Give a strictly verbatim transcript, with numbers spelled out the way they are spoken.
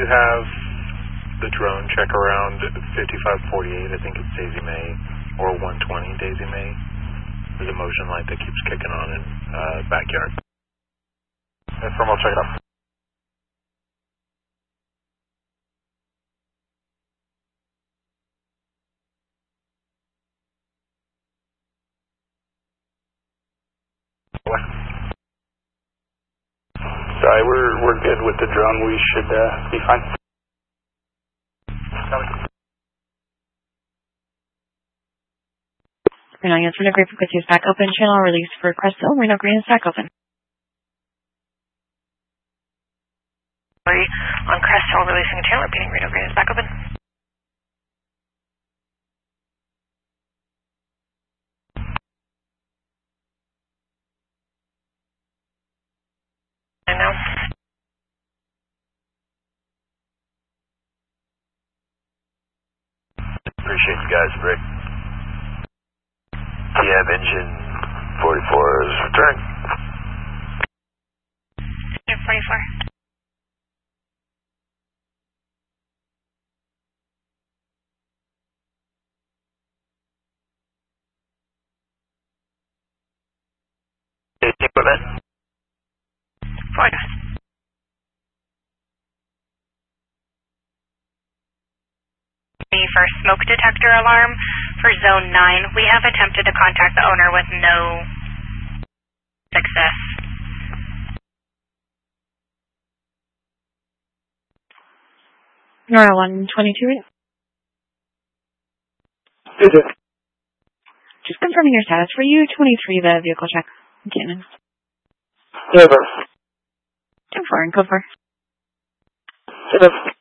have the drone check around fifty-five forty-eight, I think it's Daisy May, or one twenty Daisy May. There's a motion light that keeps kicking on in uh, backyard. And from, I'll check it out. What? Sorry, we're we're good with the drone. We should uh, be fine. Reno Units, Reno Green frequency is back open. Channel release for Crestville. Reno Green is back open. On Crestville, releasing a channel, repeating Reno Green is back open. I know. Appreciate you guys, Rick. T M engine forty-four is returning. Engine forty-four. Equipment? Fine. For smoke detector alarm for zone nine, we have attempted to contact the owner with no success. Nora one twenty-two. Is it? Just confirming your status for U twenty-three, the vehicle check. Cannon. Never. two four and code four. Never.